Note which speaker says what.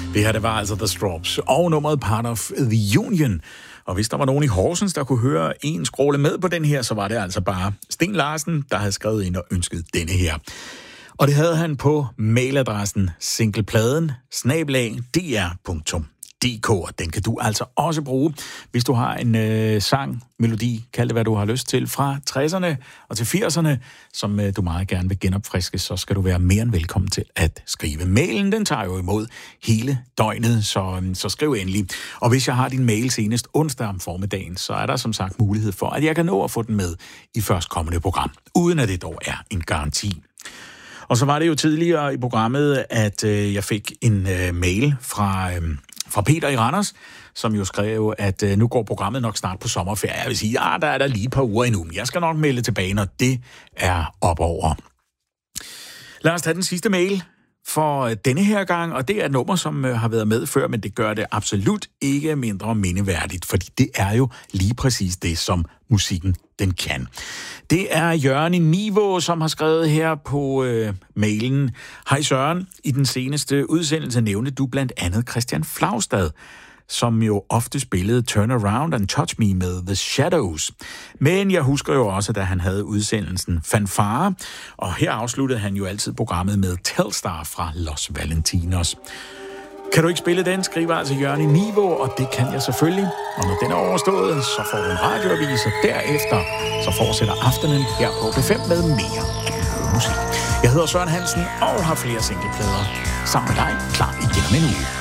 Speaker 1: Det her, det var altså The Strawbs og nummeret Part of the Union. Og hvis der var nogen i Horsens, der kunne høre en skråle med på den her, så var det altså bare Sten Larsen, der havde skrevet ind og ønsket denne her. Og det havde han på mailadressen singlepladen@dr.dk, og den kan du altså også bruge, hvis du har en sang, melodi, kald det hvad du har lyst til, fra 60'erne og til 80'erne, som du meget gerne vil genopfriske, så skal du være mere end velkommen til at skrive. Mailen, den tager jo imod hele døgnet, så skriv endelig. Og hvis jeg har din mail senest onsdag om formiddagen, så er der som sagt mulighed for, at jeg kan nå at få den med i førstkommende program, uden at det dog er en garanti. Og så var det jo tidligere i programmet, at jeg fik en mail fra Peter i Randers, som jo skrev, at nu går programmet nok snart på sommerferie. Jeg vil sige, der er der lige et par uger endnu. Jeg skal nok melde tilbage, når det er op over. Lad os tage den sidste mail for denne her gang, og det er et nummer, som har været med før, men det gør det absolut ikke mindre mindeværdigt, fordi det er jo lige præcis det, som musikken den kan. Det er Jørgen i Nivå, som har skrevet her på mailen. Hej Søren, i den seneste udsendelse nævnte du blandt andet Christian Flaustad, som jo ofte spillede Turn Around and Touch Me med The Shadows. Men jeg husker jo også, da han havde udsendelsen Fanfare, og her afsluttede han jo altid programmet med Telstar fra Los Valentinos. Kan du ikke spille den, skriver altså Jørgen i Nivå, og det kan jeg selvfølgelig. Og når den er overstået, så får du en radioavis, og derefter så fortsætter aftenen her på B5 med mere musik. Jeg hedder Søren Hansen og har flere singleplader sammen med dig klar igen om en uge.